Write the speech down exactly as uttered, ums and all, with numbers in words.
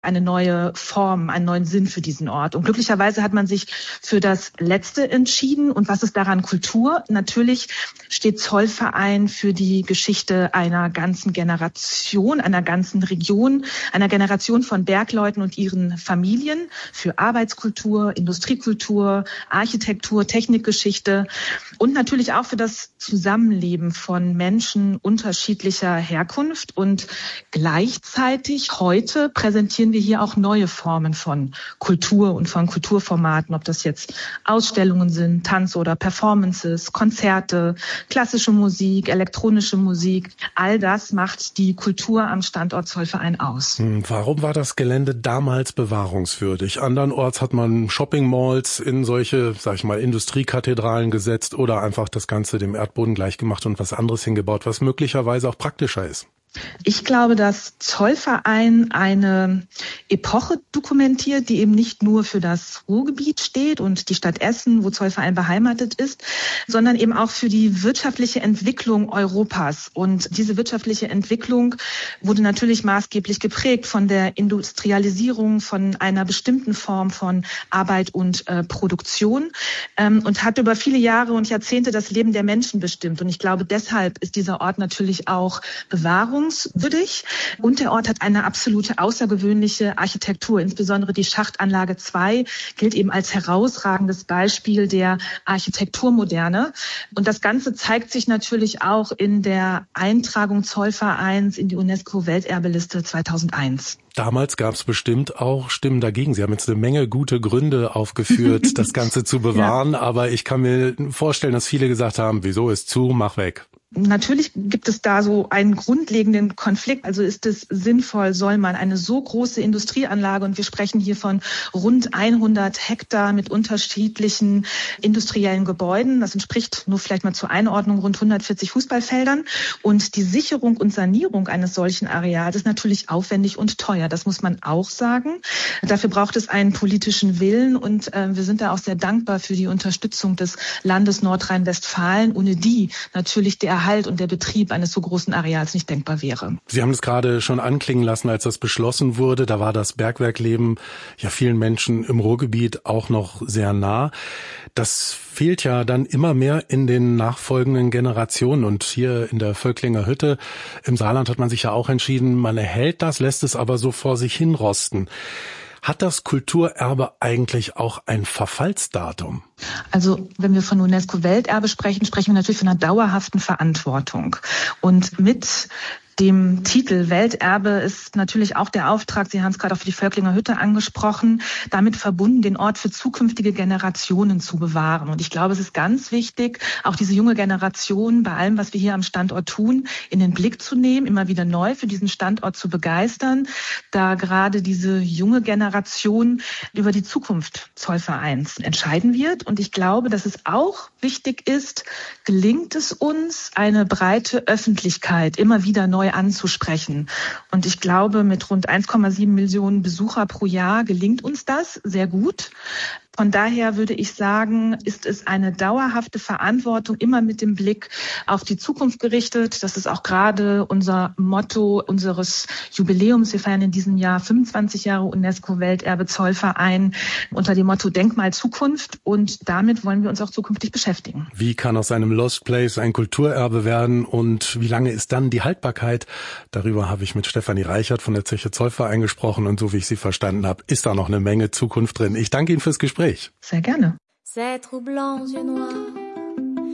eine neue Form, einen neuen Sinn für diesen Ort. Und glücklicherweise hat man sich für das Letzte entschieden. Und was ist daran Kultur? Natürlich steht Zollverein für die Geschichte einer ganzen Generation, einer ganzen Region, einer Generation von Bergleuten und ihren Familien, für Arbeitskultur, Industriekultur, Architektur, Technikgeschichte und natürlich auch für das Zusammenleben von Menschen unterschiedlicher Herkunft. Und gleichzeitig heute präsentieren wir hier auch neue Formen von Kultur und von Kulturformaten, ob das jetzt Ausstellungen sind, Tanz- oder Performances, Konzerte, klassische Musik, elektronische Musik. All das macht die Kultur am Standort Zollverein aus. Hm, warum war das Gelände damals bewahrungswürdig? Andernorts hat man Shopping-Malls in solche, sag ich mal, Industriekathedralen gesetzt oder einfach das Ganze dem Erdboden gleichgemacht und was anderes hingebaut, was möglicherweise auch praktischer ist. Ich glaube, dass Zollverein eine Epoche dokumentiert, die eben nicht nur für das Ruhrgebiet steht und die Stadt Essen, wo Zollverein beheimatet ist, sondern eben auch für die wirtschaftliche Entwicklung Europas. Und diese wirtschaftliche Entwicklung wurde natürlich maßgeblich geprägt von der Industrialisierung, von einer bestimmten Form von Arbeit und äh, Produktion ähm, und hat über viele Jahre und Jahrzehnte das Leben der Menschen bestimmt. Und ich glaube, deshalb ist dieser Ort natürlich auch Bewahrung würdig. Und der Ort hat eine absolute außergewöhnliche Architektur. Insbesondere die Schachtanlage zwei gilt eben als herausragendes Beispiel der Architekturmoderne. Und das Ganze zeigt sich natürlich auch in der Eintragung Zollvereins in die UNESCO-Welterbeliste zweitausendeins. Damals gab es bestimmt auch Stimmen dagegen. Sie haben jetzt eine Menge gute Gründe aufgeführt, das Ganze zu bewahren. Ja. Aber ich kann mir vorstellen, dass viele gesagt haben, wieso ist zu, mach weg. Natürlich gibt es da so einen grundlegenden Konflikt. Also ist es sinnvoll, soll man eine so große Industrieanlage, und wir sprechen hier von rund hundert Hektar mit unterschiedlichen industriellen Gebäuden, das entspricht nur vielleicht mal zur Einordnung rund hundertvierzig Fußballfeldern. Und die Sicherung und Sanierung eines solchen Areals ist natürlich aufwendig und teuer. Das muss man auch sagen. Dafür braucht es einen politischen Willen und äh, wir sind da auch sehr dankbar für die Unterstützung des Landes Nordrhein-Westfalen, ohne die natürlich der Erhalt und der Betrieb eines so großen Areals nicht denkbar wäre. Sie haben es gerade schon anklingen lassen, als das beschlossen wurde. Da war das Bergwerkleben ja vielen Menschen im Ruhrgebiet auch noch sehr nah. Das fehlt ja dann immer mehr in den nachfolgenden Generationen. Und hier in der Völklinger Hütte im Saarland hat man sich ja auch entschieden, man erhält das, lässt es aber so vor sich hinrosten. Hat das Kulturerbe eigentlich auch ein Verfallsdatum? Also wenn wir von UNESCO-Welterbe sprechen, sprechen wir natürlich von einer dauerhaften Verantwortung. Und mit dem Titel Welterbe ist natürlich auch der Auftrag, Sie haben es gerade auch für die Völklinger Hütte angesprochen, damit verbunden, den Ort für zukünftige Generationen zu bewahren. Und ich glaube, es ist ganz wichtig, auch diese junge Generation bei allem, was wir hier am Standort tun, in den Blick zu nehmen, immer wieder neu für diesen Standort zu begeistern, da gerade diese junge Generation über die Zukunft Zollvereins entscheiden wird. Und ich glaube, dass es auch wichtig ist, gelingt es uns, eine breite Öffentlichkeit immer wieder neu anzusprechen. Und ich glaube, mit rund eins Komma sieben Millionen Besucher pro Jahr gelingt uns das sehr gut. Von daher würde ich sagen, ist es eine dauerhafte Verantwortung, immer mit dem Blick auf die Zukunft gerichtet. Das ist auch gerade unser Motto unseres Jubiläums. Wir feiern in diesem Jahr fünfundzwanzig Jahre UNESCO-Welterbe Zollverein unter dem Motto Denkmal Zukunft. Und damit wollen wir uns auch zukünftig beschäftigen. Wie kann aus einem Lost Place ein Kulturerbe werden und wie lange ist dann die Haltbarkeit? Darüber habe ich mit Stefanie Reichert von der Zeche Zollverein gesprochen und so wie ich sie verstanden habe, ist da noch eine Menge Zukunft drin. Ich danke Ihnen fürs Gespräch. Sehr gerne. C'est troublant, yeux noirs,